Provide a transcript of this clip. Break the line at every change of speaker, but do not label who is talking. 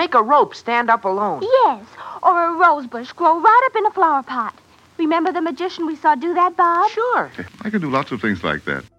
make a rope stand up alone.
Yes, or a rose bush grow right up in a flower pot. Remember the magician we saw do that, Bob?
Sure.
I can do lots of things like that.